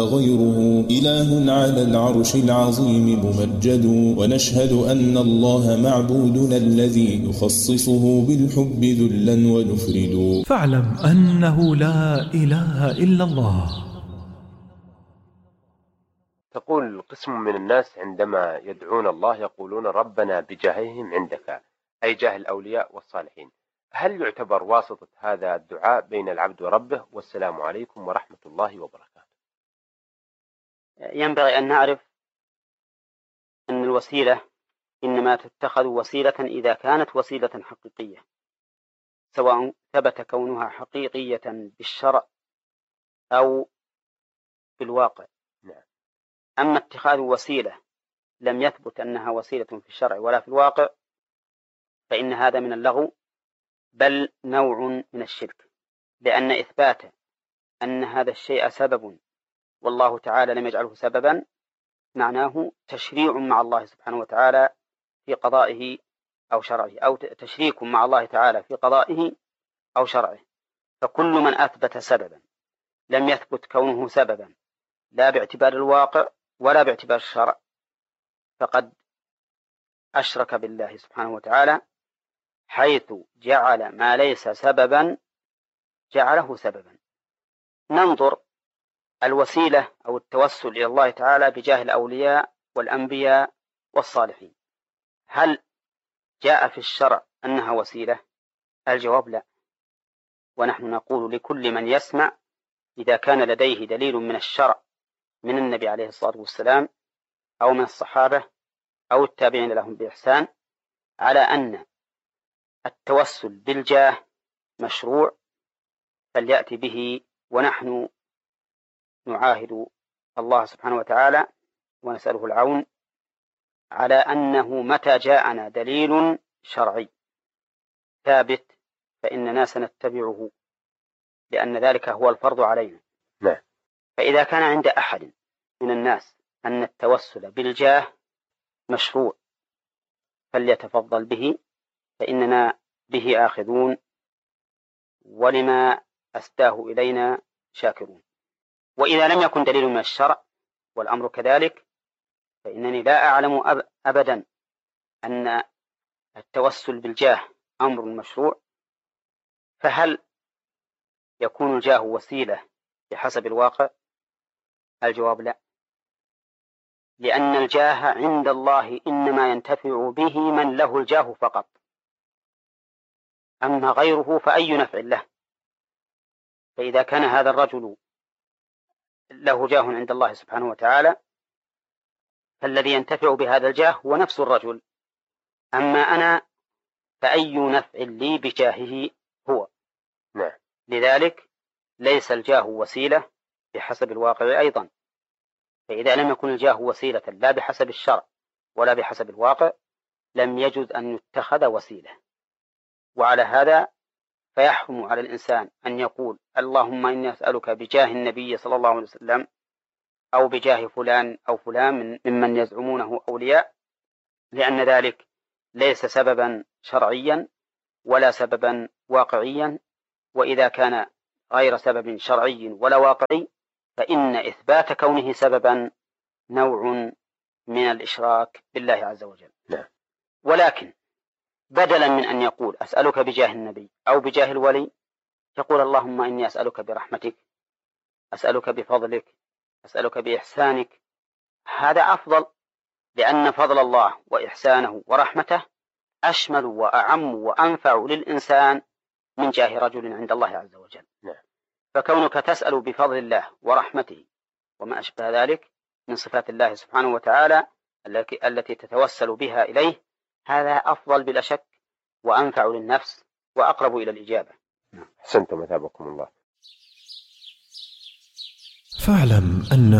غيره إله على العرش العظيم ممجد، ونشهد أن الله معبودنا الذي نخصصه بالحب ذلا ونفرد. فاعلم أنه لا إله إلا الله. تقول قسم من الناس عندما يدعون الله يقولون ربنا بجاههم عندك، أي جاه الأولياء والصالحين. هل يعتبر واسطة هذا الدعاء بين العبد وربه؟ والسلام عليكم ورحمة الله وبركاته. ينبغي أن نعرف أن الوسيلة إنما تتخذ وسيلة إذا كانت وسيلة حقيقية، سواء ثبت كونها حقيقية بالشرع أو بالواقع. أما اتخاذ وسيلة لم يثبت أنها وسيلة في الشرع ولا في الواقع فإن هذا من اللغو، بل نوع من الشرك، لأن إثبات أن هذا الشيء سبب والله تعالى لم يجعله سببا معناه تشريع مع الله سبحانه وتعالى في قضائه أو شرعه، أو تشريك مع الله تعالى في قضائه أو شرعه. فكل من أثبت سببا لم يثبت كونه سببا لا باعتبار الواقع ولا باعتبار الشرع فقد أشرك بالله سبحانه وتعالى، حيث جعل ما ليس سببا جعله سببا. ننظر الوسيلة أو التوسل إلى الله تعالى بجاه الأولياء والأنبياء والصالحين، هل جاء في الشرع أنها وسيلة؟ الجواب لا. ونحن نقول لكل من يسمع إذا كان لديه دليل من الشرع من النبي عليه الصلاة والسلام أو من الصحابة أو التابعين لهم بإحسان على أن التوسل بالجاه مشروع فليأتي به، ونحن نعاهد الله سبحانه وتعالى ونسأله العون على أنه متى جاءنا دليل شرعي ثابت فإننا سنتبعه، لأن ذلك هو الفرض علينا. فإذا كان عند أحد من الناس أن التوسل بالجاه مشروع فليتفضل به، فإننا به آخذون ولما أسداه إلينا شاكرون. وإذا لم يكن دليل من الشرع والأمر كذلك فإنني لا أعلم أبدا أن التوسل بالجاه أمر مشروع. فهل يكون الجاه وسيلة بحسب الواقع؟ الجواب لا، لأن الجاه عند الله إنما ينتفع به من له الجاه فقط، أما غيره فأي نفع له. فإذا كان هذا الرجل له جاه عند الله سبحانه وتعالى فالذي ينتفع بهذا الجاه هو نفس الرجل، أما أنا فأي نفع لي بجاهه هو. لذلك ليس الجاه وسيلة بحسب الواقع أيضا. فإذا لم يكن الجاه وسيلة لا بحسب الشرع ولا بحسب الواقع لم يجوز أن يتخذ وسيلة. وعلى هذا فيحرم على الإنسان أن يقول اللهم إني أسألك بجاه النبي صلى الله عليه وسلم أو بجاه فلان أو فلان ممن يزعمونه أولياء، لأن ذلك ليس سببا شرعيا ولا سببا واقعيا. وإذا كان غير سبب شرعي ولا واقعي فإن إثبات كونه سببا نوع من الإشراك بالله عز وجل. ولكن بدلا من أن يقول أسألك بجاه النبي أو بجاه الولي يقول اللهم إني أسألك برحمتك، أسألك بفضلك، أسألك بإحسانك. هذا أفضل، لأن فضل الله وإحسانه ورحمته أشمل وأعم وأنفع للإنسان من جاه رجل عند الله عز وجل. فكونك تسأل بفضل الله ورحمته وما أشبه ذلك من صفات الله سبحانه وتعالى التي تتوسل بها إليه هذا أفضل بلا شك وأنفع للنفس وأقرب إلى الإجابة. أحسنتم، أثابكم الله. فاعلم أن